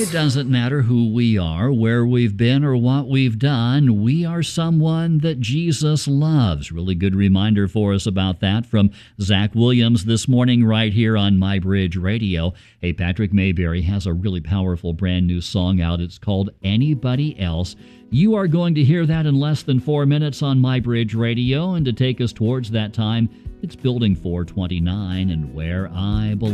It doesn't matter who we are, where we've been, or what we've done. We are someone that Jesus loves. Really good reminder for us about that from Zach Williams this morning right here on My Bridge Radio. Hey, Patrick Mayberry has a really powerful brand new song out. It's called Anybody Else. You are going to hear that in less than 4 minutes on My Bridge Radio. And to take us towards that time, it's Building 429 and Where I Belong.